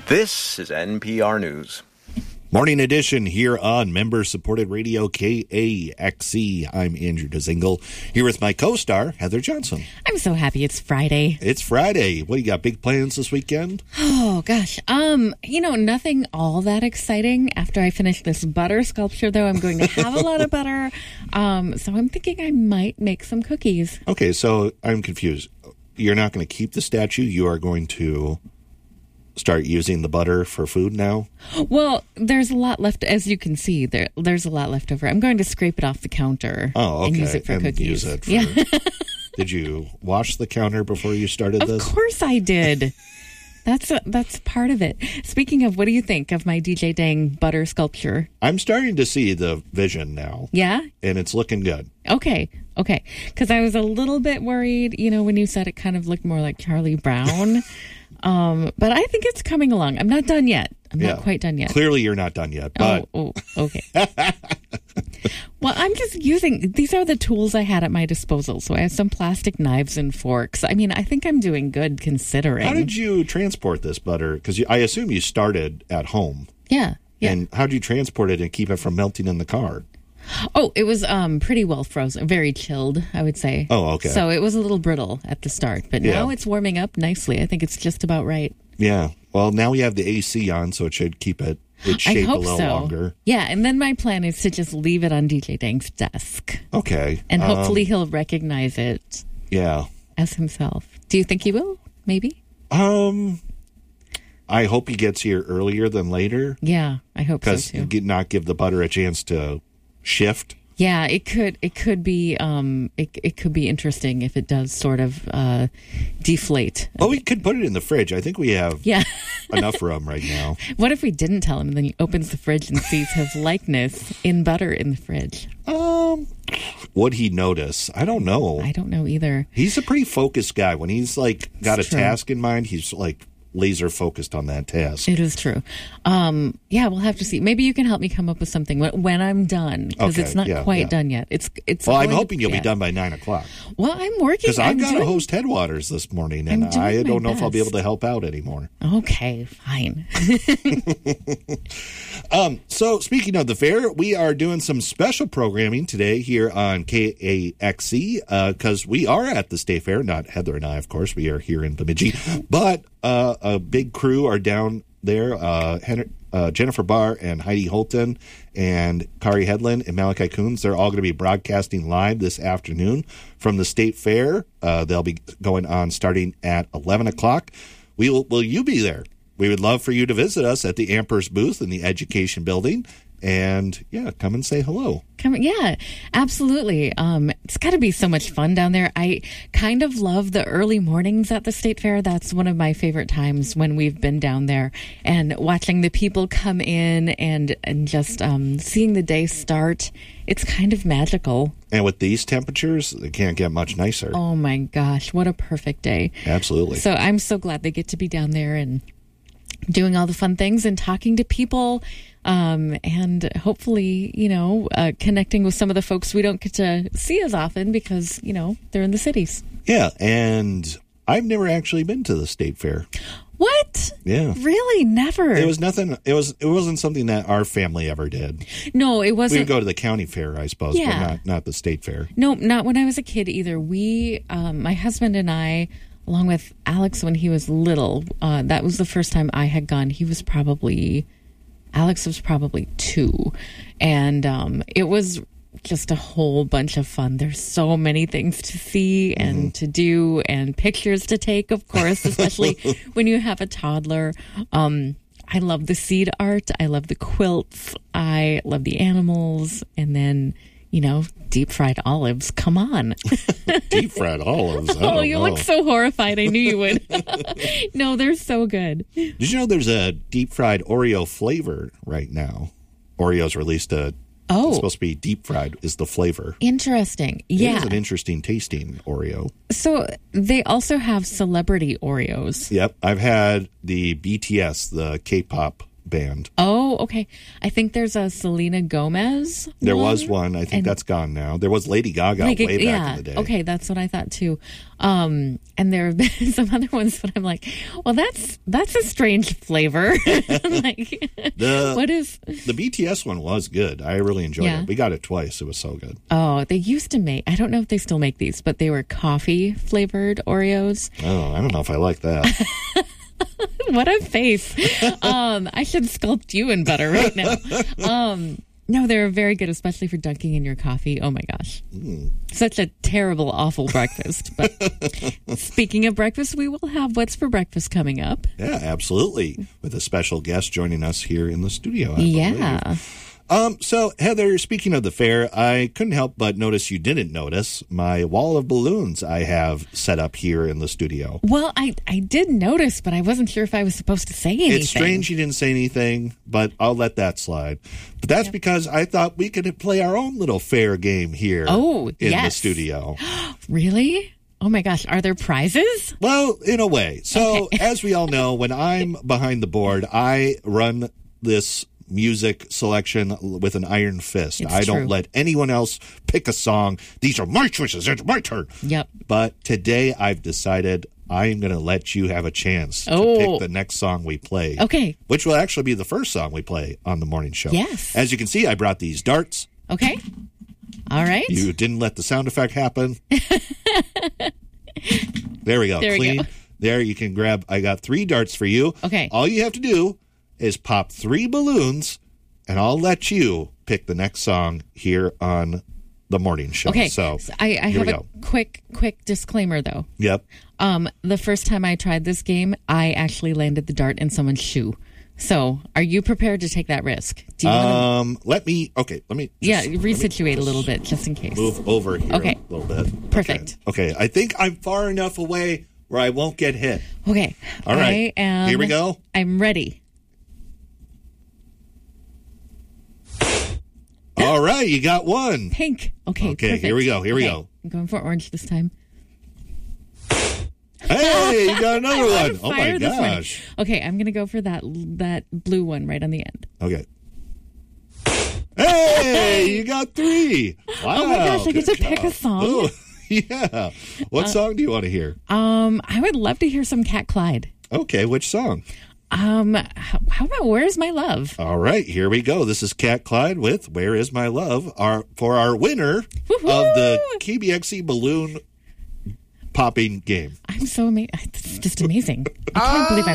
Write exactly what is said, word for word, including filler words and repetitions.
This is N P R News. Morning edition here on member-supported radio K A X E. I'm Andrew Dezingle, here with my co-star, Heather Johnson. I'm so happy it's Friday. It's Friday. What, you got big plans this weekend? Oh, gosh. Um, you know, nothing all that exciting. After I finish this butter sculpture, though, I'm going to have a lot of butter. Um, so I'm thinking I might make some cookies. Okay, so I'm confused. You're not going to keep the statue. You are going to start using the butter for food now? Well, there's a lot left, as you can see. There, there's a lot left over. I'm going to scrape it off the counter. Oh, okay. And use it for and cookies. Use it for, yeah. Did you wash the counter before you started Of this? Of course I did. That's a, that's part of it. Speaking of, what do you think of my D J Dang butter sculpture? I'm starting to see the vision now. Yeah? And it's looking good. Okay. Okay. Because I was a little bit worried, you know, when you said it kind of looked more like Charlie Brown. Um, but I think it's coming along. I'm not done yet. I'm yeah. not quite done yet. Clearly you're not done yet. But Oh, oh okay. Well, I'm just using, these are the tools I had at my disposal. So I have some plastic knives and forks. I mean, I think I'm doing good considering. How did you transport this butter? Because I assume you started at home. Yeah. yeah. And how did you transport it and keep it from melting in the car? Oh, it was um, pretty well frozen, very chilled, I would say. Oh, okay. So it was a little brittle at the start, but Yeah. now it's warming up nicely. I think it's just about right. Yeah. Well, now we have the A C on, so it should keep it its shape I hope a little so. longer. Yeah, and then my plan is to just leave it on D J Dang's desk. Okay. And um, hopefully he'll recognize it Yeah. as himself. Do you think he will? Maybe? Um, I hope he gets here earlier than later. Yeah, I hope so Because too. not give the butter a chance to shift. Yeah, it could it could be um it it could be interesting if it does sort of uh deflate. Oh, we could put it in the fridge. I think we have Yeah. enough room right now. What if we didn't tell him and then he opens the fridge and sees his likeness in butter in the fridge? Um, would he notice? I don't know. I don't know either. He's a pretty focused guy. When he's like got It's a true. task in mind, he's like laser focused on that task. It is true. Um, yeah, we'll have to see. Maybe you can help me come up with something when, when I'm done, because Okay, it's not yeah, quite yeah. done yet. It's it's. Well, I'm going- hoping you'll yeah. be done by nine o'clock. Well, I'm working. Because I've I'm got to doing- host Headwaters this morning, and I'm doing I my don't know if I'll be able best. to help out anymore. Okay, fine. Um, so speaking of the fair, we are doing some special programming today here on K A X E because uh, we are at the State Fair. Not Heather and I, of course. We are here in Bemidji, but uh, a big crew are down there. Uh, Hen- uh, Jennifer Barr and Heidi Holton and Kari Hedlund and Malachi Coons. They're all going to be broadcasting live this afternoon from the State Fair. Uh, they'll be going on starting at eleven o'clock. We will, will you be there? We would love for you to visit us at the Amper's booth in the Education Building. And, yeah, come and say hello. Come, yeah, absolutely. Um, it's got to be so much fun down there. I kind of love the early mornings at the State Fair. That's one of my favorite times when we've been down there and watching the people come in and, and just um, seeing the day start. It's kind of magical. And with these temperatures, it can't get much nicer. Oh, my gosh. What a perfect day. Absolutely. So I'm so glad they get to be down there and doing all the fun things and talking to people. Um, and hopefully, you know, uh, connecting with some of the folks we don't get to see as often because, you know, they're in the cities. Yeah, and I've never actually been to the State Fair. What? Yeah. Really? Never? It was nothing. It was. It wasn't something that our family ever did. No, it We wasn't. would go to the county fair, I suppose, Yeah. but not not the State Fair. No, not when I was a kid either. We, um, my husband and I, along with Alex when he was little, uh, that was the first time I had gone. He was probably, Alex was probably two. And um, it was just a whole bunch of fun. There's so many things to see and Mm-hmm. to do and pictures to take, of course, especially when you have a toddler. Um, I love the seed art. I love the quilts. I love the animals. And then, you know, deep fried olives. Come on. Deep fried olives. I Oh, don't you know. look so horrified. I knew you would. No, they're so good. Did you know there's a deep fried Oreo flavor right now? Oreo's released a. Oh. It's supposed to be deep fried is the flavor. Interesting. It Yeah. is an interesting tasting Oreo. So they also have celebrity Oreos. Yep. I've had the B T S, the K-pop band. Oh, okay. I think there's a Selena Gomez. There one. was one. I think And- that's gone now. There was Lady Gaga Like, way back yeah. in the day. Okay, that's what I thought too. Um, and there have been some other ones, but I'm like, well, that's that's a strange flavor. Like, The- what is? The B T S one was good. I really enjoyed Yeah. it. We got it twice. It was so good. Oh, they used to make. I don't know if they still make these, but they were coffee flavored Oreos. Oh, I don't know if I like that. What a face! um, I should sculpt you in butter right now. Um, no, they're very good, especially for dunking in your coffee. Oh my gosh, Mm. such a terrible, awful breakfast. But speaking of breakfast, we will have what's for breakfast coming up. Yeah, absolutely. With a special guest joining us here in the studio. I Yeah. believe. Um, so, Heather, speaking of the fair, I couldn't help but notice you didn't notice my wall of balloons I have set up here in the studio. Well, I I did notice, but I wasn't sure if I was supposed to say anything. It's strange you didn't say anything, but I'll let that slide. But that's because I thought we could play our own little fair game here Oh, in the yes. studio. Really? Oh my gosh, are there prizes? Well, in a way. So, Okay. as we all know, when I'm behind the board, I run this music selection with an iron fist. It's I don't true. let anyone else pick a song. These are my choices. It's my turn. Yep. But today I've decided I'm going to let you have a chance to Oh. pick the next song we play. Okay. Which will actually be the first song we play on the morning show. Yes. As you can see, I brought these darts. Okay. All right. You didn't let the sound effect happen. There we go. There we Clean. go. There you can grab. I got three darts for you. Okay. All you have to do is pop three balloons, and I'll let you pick the next song here on the morning show. Okay. So, I, I here have we a go. quick, quick disclaimer though. Yep. Um, the first time I tried this game, I actually landed the dart in someone's shoe. So, are you prepared to take that risk? Do you want Um, let me. Okay. Let me. to? Yeah, just- let me resituate a just little bit, just in case. Move over here Okay. a little bit. Perfect. Okay. Okay. I think I'm far enough away where I won't get hit. Okay. All right. I am, Here we go. I'm ready. All right. You got one. Pink. Okay. Okay, perfect. here we go, here we Okay, go. I'm going for orange this time. Hey, you got another I'm on one. Oh fire my this morning. gosh. Okay, I'm gonna go for that that blue one right on the end. Okay. Hey, you got three. Wow. Oh my gosh, I get good to pick a job. song? Oh, yeah. What song do you want to hear? Um, I would love to hear some Cat Clyde. Okay, which song? Um, how, how about Where's My Love? All right, here we go. This is Cat Clyde with Where Is My Love, our for our winner Woo-hoo! of the K B X C balloon popping game. I'm so amazing. It's just amazing. I can't believe I